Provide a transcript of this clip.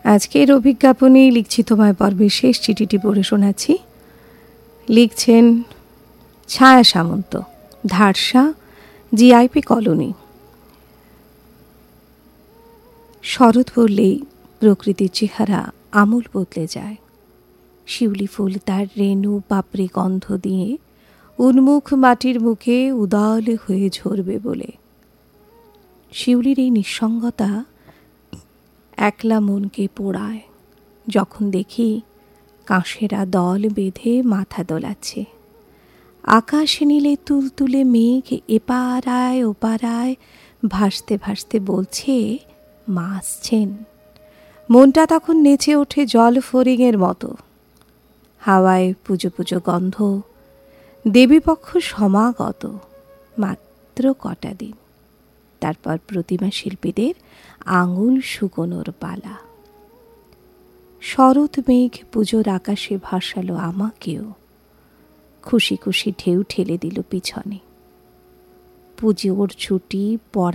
আজকের অভিজ্ঞাপনেই লিখছি তোমায় পর্বের শেষ চিঠিটি পড়ে শোনাচ্ছি। লিখছেন ছায়া সামন্ত, ধারসা, জিআইপি কলোনি। শরৎ পড়লেই প্রকৃতির চেহারা আমূল বদলে যায়। শিউলি ফুল তার রেণু পাপড়ি গন্ধ দিয়ে উন্মুখ মাটির মুখে উদাল হয়ে ঝরবে বলে। শিউলির এই নিঃসঙ্গতা একলা মনকে পোড়ায় যখন দেখি কাঁসেরা দল বেঁধে মাথা দোলাচ্ছে। আকাশ নীলে তুলতুলে মেঘ এপাড়ায় ওপাড়ায় ভাসতে ভাসতে বলছে মা আসছেন। মনটা তখন নেচে ওঠে জল ফড়িংয়ের মতো। হাওয়ায় পুজো পুজো গন্ধ, দেবীপক্ষ সমাগত। মাত্র কটা দিন, তারপর প্রতিমা শিল্পীদের আঙুল শুকোনোর পালা। শরৎ মেঘ পুজোর আকাশে ভাসালো আমাকেও, খুশি খুশি ঢেউ ঠেলে দিল পিছনে। পুজোর ছুটি পড়া